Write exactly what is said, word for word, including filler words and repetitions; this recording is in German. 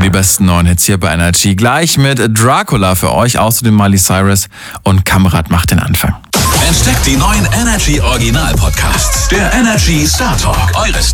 die besten neuen Hits hier bei Energy. Gleich mit Dracula für euch, außerdem Miley Cyrus und Kamerad macht den Anfang. Entdeckt die neuen Energy Original Podcasts. Der Energy Star Talk. Eure